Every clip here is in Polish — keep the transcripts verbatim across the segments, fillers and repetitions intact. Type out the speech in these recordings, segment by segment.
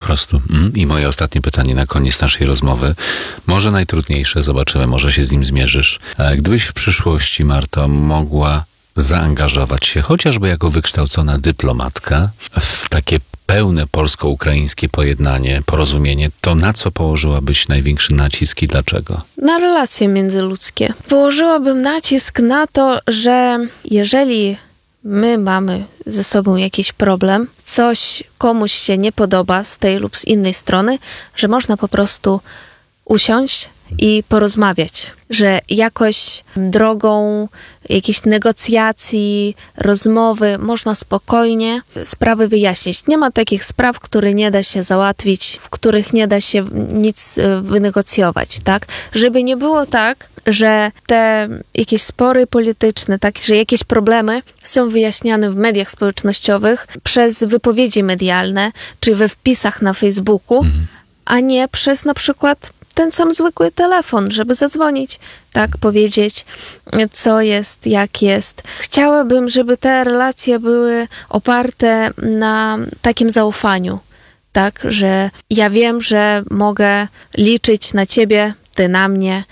prostu. Mm. I moje ostatnie pytanie na koniec naszej rozmowy. Może najtrudniejsze, zobaczymy, może się z nim zmierzysz. Gdybyś w przyszłości, Marto, mogła zaangażować się, chociażby jako wykształcona dyplomatka, w takie pełne polsko-ukraińskie pojednanie, porozumienie, to na co położyłabyś największy nacisk i dlaczego? Na relacje międzyludzkie. Położyłabym nacisk na to, że jeżeli my mamy ze sobą jakiś problem, coś komuś się nie podoba z tej lub z innej strony, że można po prostu usiąść i porozmawiać, że jakoś drogą jakichś negocjacji, rozmowy można spokojnie sprawy wyjaśnić. Nie ma takich spraw, które nie da się załatwić, w których nie da się nic wynegocjować, tak? Żeby nie było tak, że te jakieś spory polityczne, tak, że jakieś problemy są wyjaśniane w mediach społecznościowych przez wypowiedzi medialne, czy we wpisach na Facebooku, mhm. a nie przez na przykład ten sam zwykły telefon, żeby zadzwonić, tak, powiedzieć, co jest, jak jest. Chciałabym, żeby te relacje były oparte na takim zaufaniu, tak, że ja wiem, że mogę liczyć na ciebie, ty na mnie,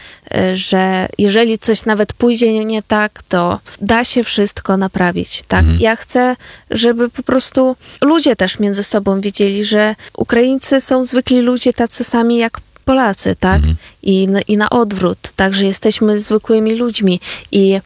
że jeżeli coś nawet pójdzie nie tak, to da się wszystko naprawić, tak. Mhm. Ja chcę, żeby po prostu ludzie też między sobą wiedzieli, że Ukraińcy są zwykli ludzie tacy sami jak Polacy, tak? Mhm. I, I na odwrót, tak, że jesteśmy zwykłymi ludźmi i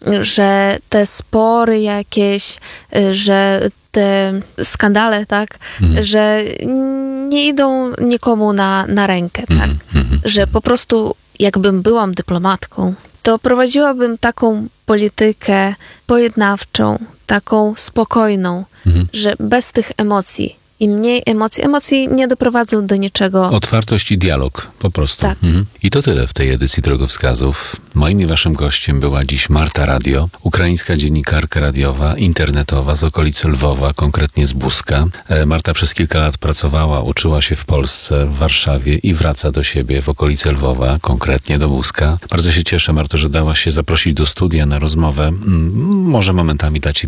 że te spory jakieś, że te skandale, tak, mhm. że nie idą nikomu na, na rękę, tak? Mhm. Że po prostu jakbym byłam dyplomatką, to prowadziłabym taką politykę pojednawczą, taką spokojną, mhm. że bez tych emocji. I mniej emocji. Emocji nie doprowadzą do niczego. Otwartość i dialog, po prostu. Tak. Mhm. I to tyle w tej edycji Drogowskazów. Moim i waszym gościem była dziś Marta Radio, ukraińska dziennikarka radiowa, internetowa z okolicy Lwowa, konkretnie z Buska. Marta przez kilka lat pracowała, uczyła się w Polsce, w Warszawie i wraca do siebie w okolice Lwowa, konkretnie do Buska. Bardzo się cieszę, Marto, że dałaś się zaprosić do studia na rozmowę. Może momentami dla ciebie